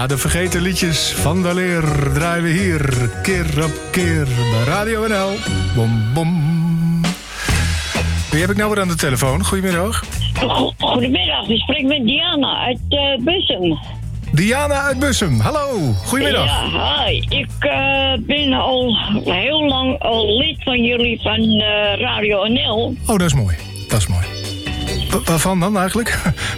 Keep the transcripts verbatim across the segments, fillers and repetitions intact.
Ja, de vergeten liedjes van de leer draaien we hier keer op keer bij Radio N L. Bom, bom. Wie heb ik nou weer aan de telefoon? Goedemiddag. Goedemiddag, ik spreek met Diana uit uh, Bussum. Diana uit Bussum, hallo. Goedemiddag. Ja, hi. Ik uh, ben al heel lang al lid van jullie van uh, Radio N L. Oh, dat is mooi. Dat is mooi. W- waarvan dan eigenlijk?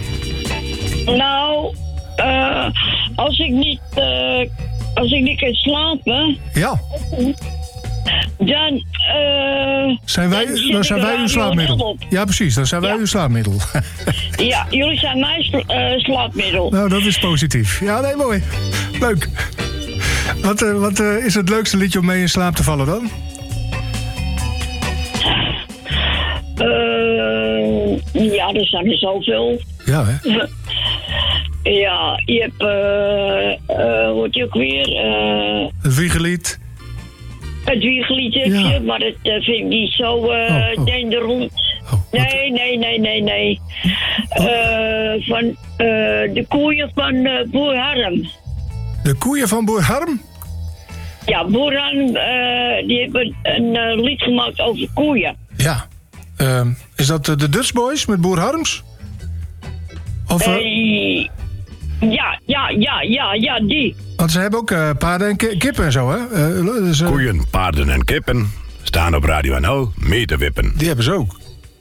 Nou, uh, als ik niet, uh, als ik niet kan slapen, Ja. dan, uh, Zijn wij, dan zet dan ik zijn wij Radio uw N L slaapmiddel. op. Ja, precies. Dan zijn wij Ja. uw slaapmiddel. Ja, jullie zijn mijn sla- uh, slaapmiddel. Nou, dat is positief. Ja, nee, mooi. Leuk. Wat, uh, wat uh, is het leukste liedje om mee in slaap te vallen dan? Uh, ja, er zijn er zoveel. Ja, hè? Ja, je hebt, uh, uh, hoe heet je ook weer, uh, Het Wiegelied. het wiegeliedje, Ja. maar dat uh, vind ik niet zo uh, Oh, oh. denderend. Oh, wat- Nee, nee, nee, nee, nee. Uh, van uh, de koeien van uh, Boer Harm. De koeien van Boer Harm? Ja, Boer Harm, uh, die hebben een uh, lied gemaakt over koeien. Ja. Uh, is dat uh, de Dutch Boys met Boer Harms? Of, uh, Uh, ja, ja, ja, ja, ja, die. want ze hebben ook uh, paarden en ki- kippen en zo, hè? Uh, dus, uh, Koeien, paarden en kippen staan op Radio N L mee te wippen. Die hebben ze ook.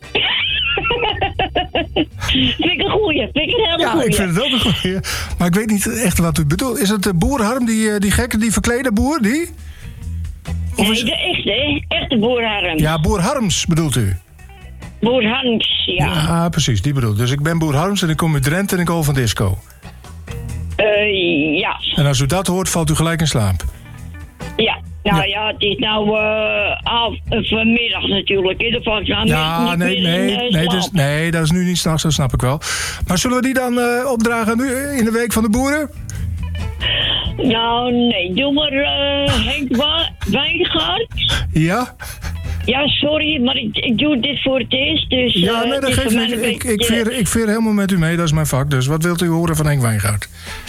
Vind ik een goeie, vind ik een hele Ja, goeie. ik vind het ook een goeie. Maar ik weet niet echt wat u bedoelt. Is het de Boer Harm, die, uh, die gekke, die verklede boer, die? Of Nee, is... de echte, echte Boer Harm. Ja, Boer Harms bedoelt u? Boer Harms, ja. Ja, precies, die bedoelt. Dus ik ben Boer Harms en ik kom uit Drenthe en ik hou van disco. Uh, ja, En als u dat hoort, valt u gelijk in slaap. ja. Nou ja, het is nou uh, af, uh, vanmiddag natuurlijk. In ieder geval, ik ga Ja, niet nee, meer in, nee, uh, nee, slaap. dus, nee, dat is nu niet s'nachts, dat snap ik wel. Maar zullen we die dan uh, opdragen nu in de Week van de Boeren? Nou, nee, doe maar uh, Henk Wa- Wijngaard. Ja? Ja, sorry, maar ik, ik doe dit voor het eerst, dus... Uh, Ja, nee, dat het is geeft voor mij niet. een Ik, ik, beetje- veer, ik veer helemaal met u mee, dat is mijn vak. Dus wat wilt u horen van Henk Wijngaard?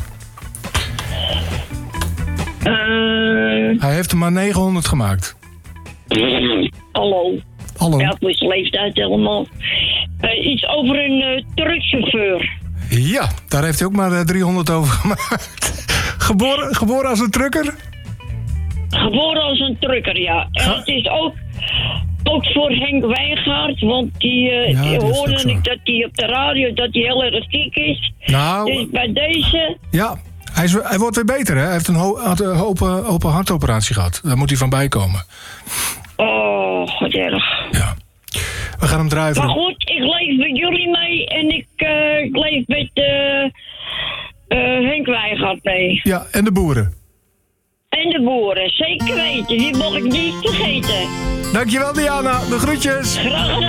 Uh, Hij heeft er maar negenhonderd gemaakt. hallo. Hallo. Ja, het is leeftijd helemaal. Uh, iets over een uh, truckchauffeur. Ja, daar heeft hij ook maar uh, driehonderd over gemaakt. Geboren, geboren als een trucker? Geboren als een trucker, ja. En Ga- het is ook, ook voor Henk Wijngaard, want die, uh, Ja, die dat is ook hoorde zo. ik dat hij op de radio dat hij heel erg ziek is. Nou, Dus bij deze, ja. Hij, is, hij wordt weer beter, hè? Hij heeft een, ho- had een open, open hartoperatie gehad. Daar moet hij van bijkomen. oh, wat erg. Ja. We gaan hem draaien. Maar voor- goed, ik leef met jullie mee en ik, uh, ik leef met uh, uh, Henk Wijngaard mee. Ja, en de boeren. En de boeren, zeker weten, die mag ik niet vergeten. Dankjewel, Diana. De groetjes. Graag gedaan.